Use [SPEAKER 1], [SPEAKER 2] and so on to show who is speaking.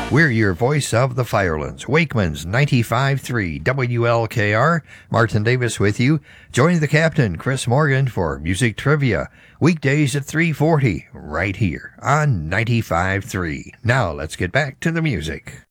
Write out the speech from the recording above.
[SPEAKER 1] We're your voice of the Firelands, Wakeman's 95.3 WLKR. Martin Davis with you. Join the captain, Chris Morgan, for music trivia. Weekdays at 3:40, right here on 95.3. Now let's get back to the music.